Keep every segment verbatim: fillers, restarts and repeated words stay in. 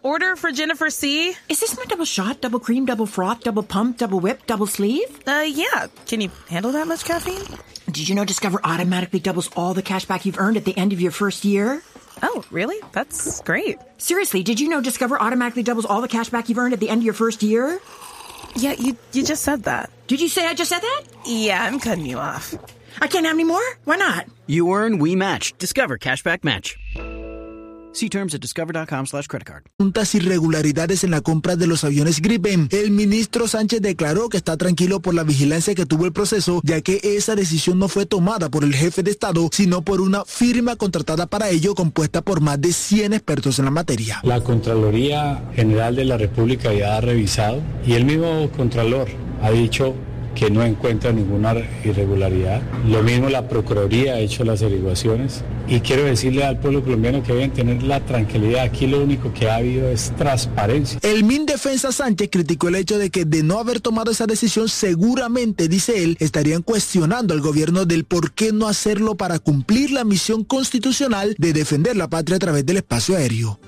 order for Jennifer C. Is this my double shot, double cream, double froth, double pump, double whip, double sleeve? Uh, yeah. Can you handle that much caffeine? Did you know Discover automatically doubles all the cash back you've earned at the end of your first year? Oh, really? That's great. Seriously, did you know Discover automatically doubles all the cash back you've earned at the end of your first year? Yeah, you you just said that. Did you say I just said that? Yeah, I'm cutting you off. I can't have any more? Why not? You earn, we match. Discover Cashback Match. See terms at discover.com slash credit card. Presuntas irregularidades en la compra de los aviones Gripen. El ministro Sánchez declaró que está tranquilo por la vigilancia que tuvo el proceso, ya que esa decisión no fue tomada por el jefe de Estado, sino por una firma contratada para ello, compuesta por más de cien expertos en la materia. La Contraloría General de la República ya ha revisado y el mismo Contralor ha dicho que no encuentra ninguna irregularidad. Lo mismo la Procuraduría ha hecho las averiguaciones y quiero decirle al pueblo colombiano que deben tener la tranquilidad. Aquí lo único que ha habido es transparencia. El Mindefensa Sánchez criticó el hecho de que de no haber tomado esa decisión, seguramente, dice él, estarían cuestionando al gobierno del por qué no hacerlo para cumplir la misión constitucional de defender la patria a través del espacio aéreo.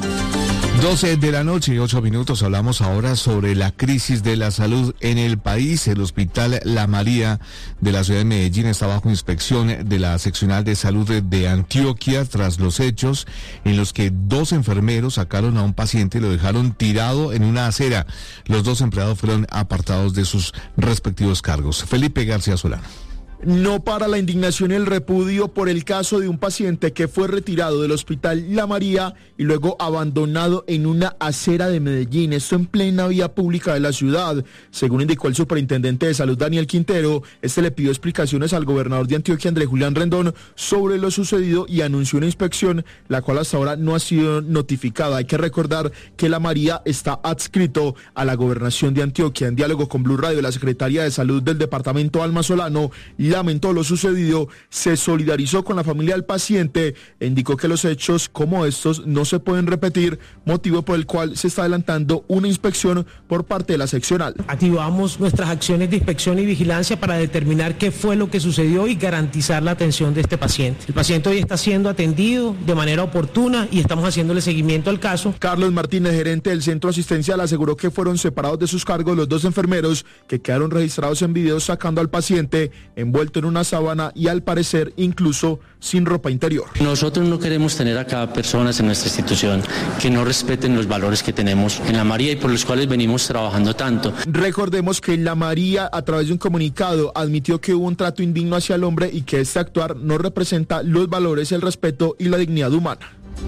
doce de la noche y ocho minutos. Hablamos ahora sobre la crisis de la salud en el país. El Hospital La María de la ciudad de Medellín está bajo inspección de la seccional de salud de Antioquia tras los hechos en los que dos enfermeros sacaron a un paciente y lo dejaron tirado en una acera. Los dos empleados fueron apartados de sus respectivos cargos. Felipe García Solano. No para la indignación y el repudio por el caso de un paciente que fue retirado del Hospital La María y luego abandonado en una acera de Medellín, esto en plena vía pública de la ciudad. Según indicó el superintendente de salud Daniel Quintero, este le pidió explicaciones al gobernador de Antioquia, Andrés Julián Rendón, sobre lo sucedido y anunció una inspección, la cual hasta ahora no ha sido notificada. Hay que recordar que La María está adscrito a la gobernación de Antioquia. En diálogo con Blue Radio, la secretaria de salud del departamento, Alma Solano, lamentó lo sucedido, se solidarizó con la familia del paciente e indicó que los hechos como estos no se pueden repetir, motivo por el cual se está adelantando una inspección por parte de la seccional. Activamos nuestras acciones de inspección y vigilancia para determinar qué fue lo que sucedió y garantizar la atención de este paciente. El paciente hoy está siendo atendido de manera oportuna y estamos haciéndole seguimiento al caso. Carlos Martínez, gerente del centro asistencial, aseguró que fueron separados de sus cargos los dos enfermeros que quedaron registrados en video sacando al paciente envuelto en una sábana y al parecer incluso sin ropa interior. Nosotros no queremos tener acá personas en nuestra institución que no respeten los valores que tenemos en La María y por los cuales venimos trabajando tanto. Recordemos que La María, a través de un comunicado, admitió que hubo un trato indigno hacia el hombre y que este actuar no representa los valores, el respeto y la dignidad humana.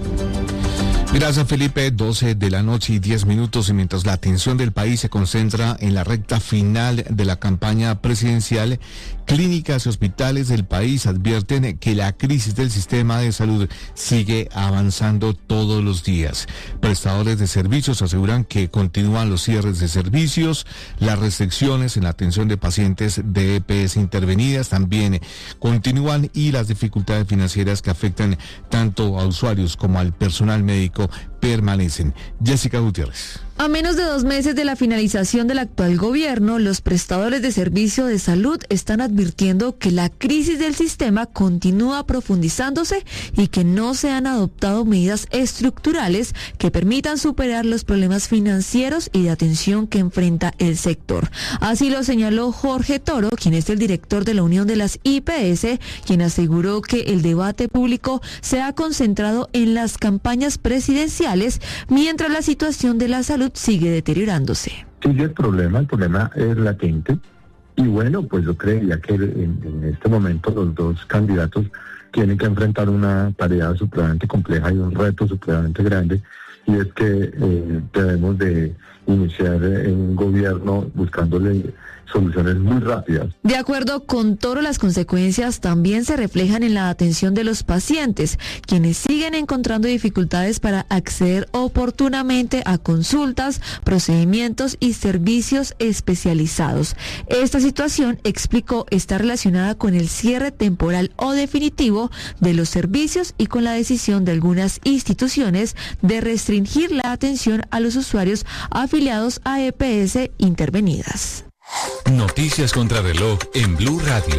Gracias, Felipe. doce de la noche y diez minutos, y mientras la atención del país se concentra en la recta final de la campaña presidencial, clínicas y hospitales del país advierten que la crisis del sistema de salud sigue avanzando todos los días. Prestadores de servicios aseguran que continúan los cierres de servicios, las restricciones en la atención de pacientes de E P S intervenidas también continúan, y las dificultades financieras que afectan tanto a usuarios como al personal médico permanecen. Jessica Gutiérrez. A menos de dos meses de la finalización del actual gobierno, los prestadores de servicio de salud están advirtiendo que la crisis del sistema continúa profundizándose y que no se han adoptado medidas estructurales que permitan superar los problemas financieros y de atención que enfrenta el sector. Así lo señaló Jorge Toro, quien es el director de la Unión de las I P S, quien aseguró que el debate público se ha concentrado en las campañas presidenciales, mientras la situación de la salud sigue deteriorándose. Sigue el problema, el problema es latente, y bueno, pues yo creía que en, en este momento los dos candidatos tienen que enfrentar una tarea supremamente compleja y un reto supremamente grande, y es que eh, debemos de iniciar un gobierno buscándole soluciones muy rápidas. De acuerdo con Toro, las consecuencias también se reflejan en la atención de los pacientes, quienes siguen encontrando dificultades para acceder oportunamente a consultas, procedimientos y servicios especializados. Esta situación, explicó, está relacionada con el cierre temporal o definitivo de los servicios y con la decisión de algunas instituciones de restringir la atención a los usuarios afiliados a E P S intervenidas. Noticias contra reloj en Blue Radio.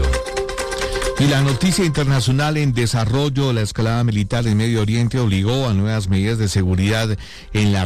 Y la noticia internacional en desarrollo: la escalada militar en Medio Oriente obligó a nuevas medidas de seguridad en la